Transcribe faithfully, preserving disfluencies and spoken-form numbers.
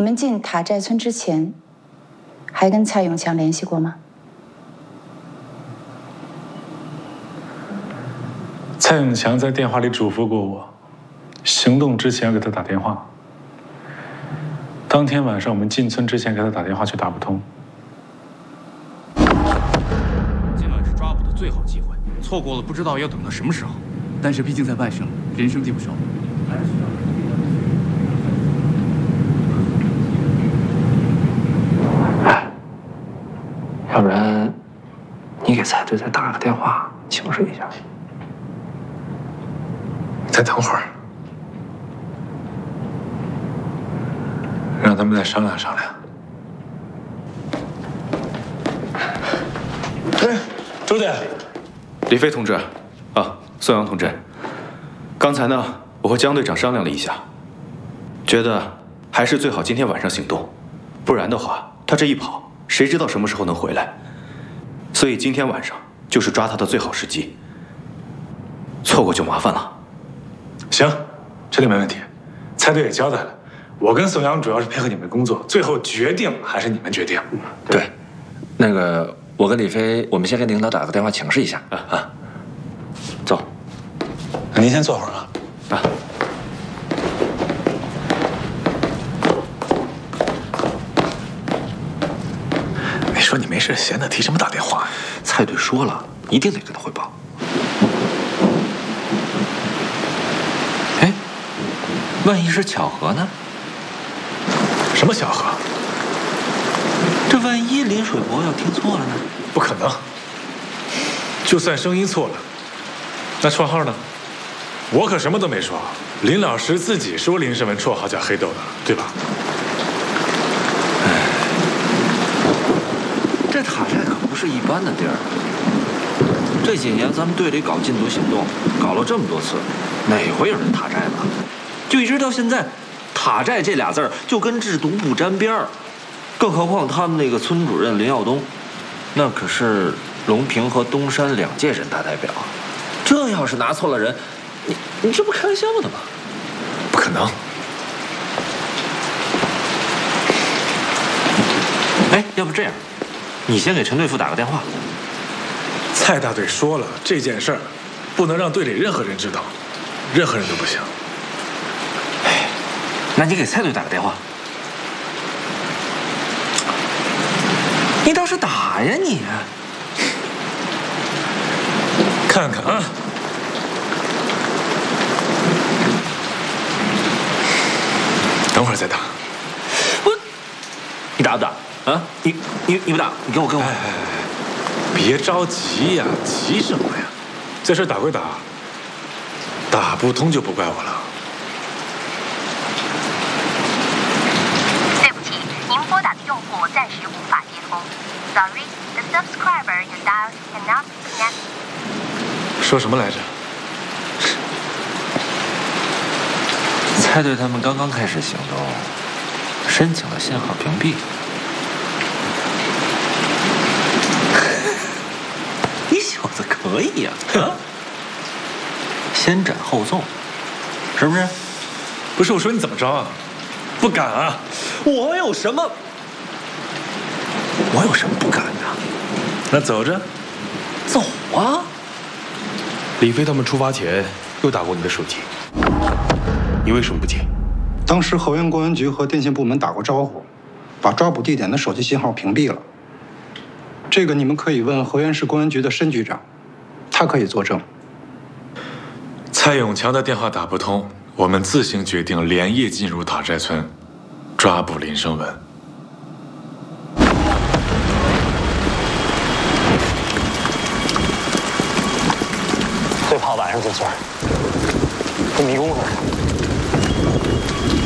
们进塔寨村之前，还跟蔡永强联系过吗？ 蔡永强在电话里嘱咐过我，行动之前要给他打电话。当天晚上我们进村之前给他打电话，却打不通。 今晚是抓捕的最好机会，错过了不知道要等到什么时候。但是毕竟在外省，人生地不熟，还是需要。 要不然，你给蔡队再打个电话，请示一下。 再等会儿，让他们再商量商量。哎，周姐， 李飞同志，啊，宋阳同志，刚才呢，我和江队长商量了一下，觉得还是最好今天晚上行动，不然的话，他这一跑。 谁知道什么时候能回来？所以今天晚上就是抓他的最好时机。错过就麻烦了。 行，这里没问题。蔡队也交代了，我跟宋阳主要是配合你们工作，最后决定还是你们决定。 对，那个我跟李飞，我们先跟领导打个电话请示一下啊啊。走， 那您先坐会儿啊。啊。 说你没事闲的，提什么打电话呀？ 蔡队说了，一定得跟他汇报。哎，万一是巧合呢？ 什么巧合？ 这万一林水伯要听错了呢？ 不可能。就算声音错了，那绰号呢？我可什么都没说。林老师自己说林胜文绰号叫黑豆的，对吧？ 这塔寨可不是一般的地儿。这几年咱们队里搞禁毒行动，搞了这么多次，哪回有人塔寨了？就一直到现在，塔寨这俩字儿就跟制毒不沾边儿。更何况他们那个村主任林耀东，那可是隆平和东山两届人大代表。这要是拿错了人，你你这不开玩笑的吗？ 不可能。 哎，要不这样？ 你先给陈队副打个电话。 蔡大队说了，这件事儿不能让队里任何人知道，任何人都不行。 哎，那你给蔡队打个电话。你倒是打呀你！ 看看啊，等会儿再打。 我，你打不打？ 啊，你你你不打，你跟我跟我。 哎哎哎，别着急呀，急什么呀？这事打归打，打不通就不怪我了。 对不起，您拨打的用户暂时无法接通。Sorry, the subscriber you dialed cannot be connected. 说什么来着？ 蔡队他们刚刚开始行动，申请了信号屏蔽。 可以呀、啊，啊，先斩后奏，是不是？ 不是我说你怎么着啊？不敢啊！ 我有什么？我有什么不敢的？ 那走着， 走啊！ 李飞他们出发前又打过你的手机，你为什么不接？ 当时河源公安局和电信部门打过招呼，把抓捕地点的手机信号屏蔽了。这个你们可以问河源市公安局的申局长。 他可以作证。 蔡永强的电话打不通，我们自行决定连夜进入塔寨村，抓捕林胜文。 最怕晚上进村，跟迷宫似的。